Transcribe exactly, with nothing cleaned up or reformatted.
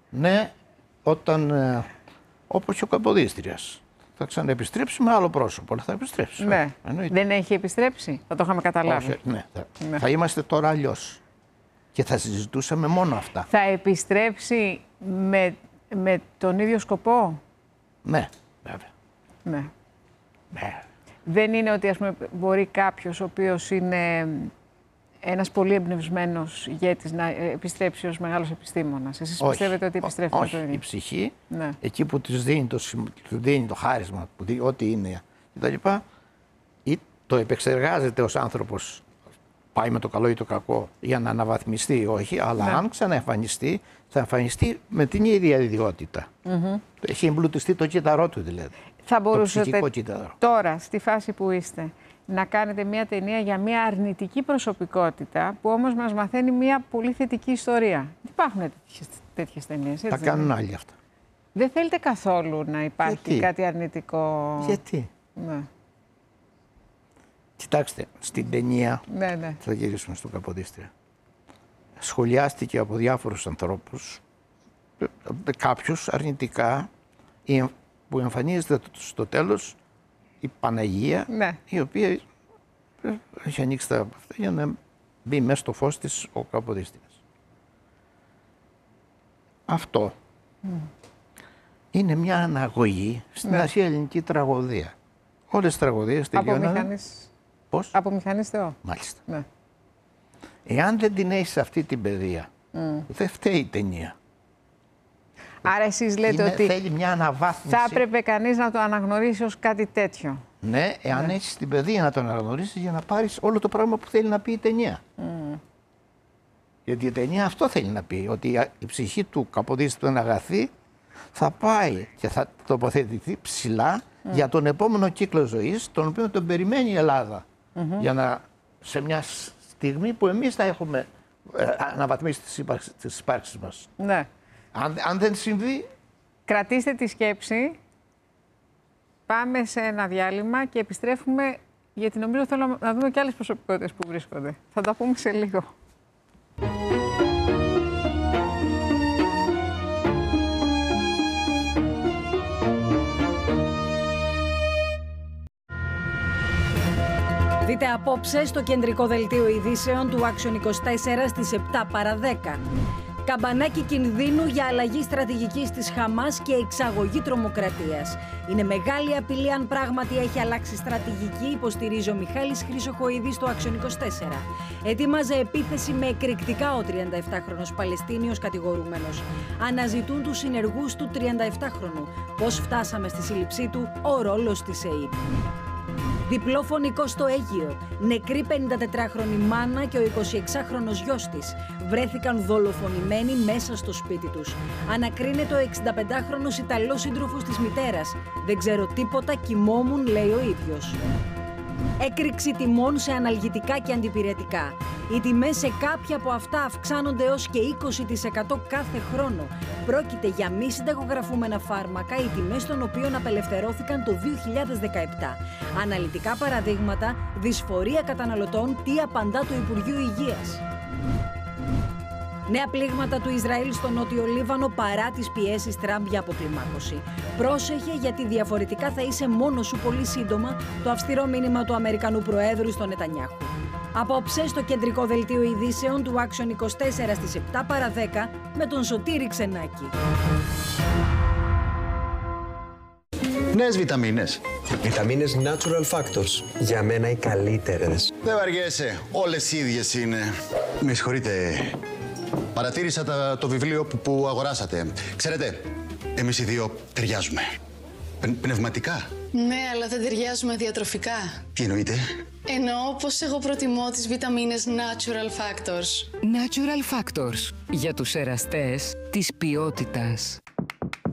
Ναι, όταν, ε, όπως και ο Καποδίστριας. Θα ξαναεπιστρέψει με άλλο πρόσωπο, αλλά θα επιστρέψει. Ναι. Δεν έχει επιστρέψει, θα το είχαμε καταλάβει. Όχι, ναι, θα, ναι. θα είμαστε τώρα αλλιώς. Και θα συζητούσαμε μόνο αυτά. Θα επιστρέψει με, με τον ίδιο σκοπό. Ναι, βέβαια. Ναι. Ναι. Δεν είναι ότι, ας πούμε, μπορεί κάποιος ο οποίος είναι ένας πολύ εμπνευσμένος ηγέτης να επιστρέψει ως μεγάλος επιστήμονας. Εσείς όχι, πιστεύετε ότι επιστρέφει ό, με το όχι. ίδιο? Η ψυχή, ναι. εκεί που της δίνει το, του δίνει το χάρισμα, που δίνει, ό,τι είναι κτλ. Ή το επεξεργάζεται ως άνθρωπος, πάει με το καλό ή το κακό, για να αναβαθμιστεί ή όχι, αλλά ναι. αν ξαναεμφανιστεί, θα εμφανιστεί με την ίδια ιδιότητα. Mm-hmm. Έχει εμπλουτιστεί το κύτταρό του δηλαδή. Θα μπορούσατε τώρα, στη φάση που είστε, να κάνετε μια ταινία για μια αρνητική προσωπικότητα που όμως μας μαθαίνει μια πολύ θετική ιστορία. Υπάρχουν τέτοιες, τέτοιες ταινίες, έτσι? Τα κάνουν άλλοι αυτά. Δεν θέλετε καθόλου να υπάρχει Γιατί? κάτι αρνητικό? Γιατί? Ναι. Κοιτάξτε, στην ταινία, ναι, ναι. θα γυρίσουμε στο Καποδίστρια, σχολιάστηκε από διάφορους ανθρώπους, κάποιους αρνητικά, που εμφανίζεται στο τέλος η Παναγία, ναι. η οποία έχει ανοίξει τα αυτά για να μπει μέσα στο φως της ο Καποδίστριας. Αυτό mm. είναι μια αναγωγή στην ναι. αρχαία ελληνική τραγωδία. Όλες τις τραγωδίες τελειώνανε... Από μηχανής... Πώς? Από μηχανής Θεό. Μάλιστα. Ναι. Εάν δεν την έχεις αυτή την παιδεία, mm. δεν φταίει η ταινία. Άρα εσείς λέτε είναι, ότι θέλει μια αναβάθμιση. Θα έπρεπε κανείς να το αναγνωρίσει ως κάτι τέτοιο. Ναι, εάν ναι. έχεις την παιδεία να το αναγνωρίσεις για να πάρεις όλο το πράγμα που θέλει να πει η ταινία. Mm. Γιατί η ταινία αυτό θέλει να πει, ότι η ψυχή του Καποδίστρια, του είναι αγαθή, θα πάει και θα τοποθετηθεί ψηλά mm. για τον επόμενο κύκλο ζωής, τον οποίο τον περιμένει η Ελλάδα. Mm-hmm. Για να, σε μια στιγμή που εμείς θα έχουμε ε, αναβαθμίσει τις υπάρξεις μας. Ναι. Αν, αν δεν συμβεί... Κρατήστε τη σκέψη, πάμε σε ένα διάλειμμα και επιστρέφουμε, γιατί νομίζω θέλω να δούμε και άλλες προσωπικότητες που βρίσκονται. Θα τα πούμε σε λίγο. Δείτε απόψε στο κεντρικό δελτίο ειδήσεων του Action είκοσι τέσσερα στις επτά παρά δέκα. Καμπανάκι κινδύνου για αλλαγή στρατηγικής της Χαμάς και εξαγωγή τρομοκρατίας. Είναι μεγάλη απειλή αν πράγματι έχει αλλάξει στρατηγική, υποστηρίζει ο Μιχάλης Χρυσοχοίδης στο Action είκοσι τέσσερα. Ετοίμαζε επίθεση με εκρηκτικά ο τριανταεφτάχρονος Παλαιστίνιος κατηγορούμενος. Αναζητούν τους συνεργούς του τριανταεφτάχρονου. Πώς φτάσαμε στη σύλληψή του, ο ρόλος της ΕΕΠ. Διπλό φωνικό στο Αίγυο. Νεκρή πενηντατετράχρονη μάνα και ο εικοσιεξάχρονος γιος της βρέθηκαν δολοφονημένοι μέσα στο σπίτι τους. Ανακρίνεται ο εξηνταπεντάχρονος Ιταλός σύντροφος της μητέρας. Δεν ξέρω τίποτα, κοιμόμουν, λέει ο ίδιος. Έκρηξη τιμών σε αναλγητικά και αντιπυρετικά. Οι τιμές σε κάποια από αυτά αυξάνονται έως και είκοσι τοις εκατό κάθε χρόνο. Πρόκειται για μη συνταγογραφούμενα φάρμακα, οι τιμές των οποίων απελευθερώθηκαν το δύο χιλιάδες δεκαεπτά. Αναλυτικά παραδείγματα, δυσφορία καταναλωτών, τι απαντά το Υπουργείο Υγείας. Νέα πλήγματα του Ισραήλ στο Νότιο Λίβανο παρά τις πιέσεις Τραμπ για αποκλιμάκωση. Πρόσεχε, γιατί διαφορετικά θα είσαι μόνος σου πολύ σύντομα, το αυστηρό μήνυμα του Αμερικανού Προέδρου στον Νετανιάχου. Απόψε στο κεντρικό δελτίο ειδήσεων του Action είκοσι τέσσερα στις επτά παρά δέκα με τον Σωτήρη Ξενάκη. Νέες βιταμίνες. Βιταμίνες Natural Factors. Για μένα οι καλύτερες. Δεν βαριέσαι. Όλες οι ίδιες είναι. Με συγχωρείτε. Παρατήρησα τα, το βιβλίο που, που αγοράσατε. Ξέρετε, εμείς οι δύο ταιριάζουμε. Πνευματικά. Ναι, αλλά δεν ταιριάζουμε διατροφικά. Τι εννοείτε? Εννοώ πως εγώ προτιμώ τις βιταμίνες Natural Factors. Natural Factors. Για τους εραστές της ποιότητας.